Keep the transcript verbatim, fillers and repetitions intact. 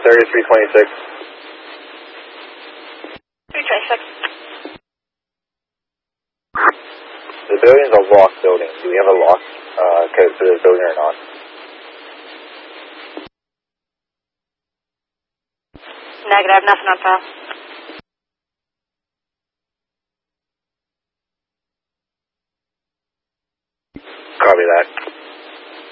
thirty-three twenty-six. three twenty-six. The building's a locked building. Do we have a lock uh, code for the building or not? Negative, nothing on file. Copy that.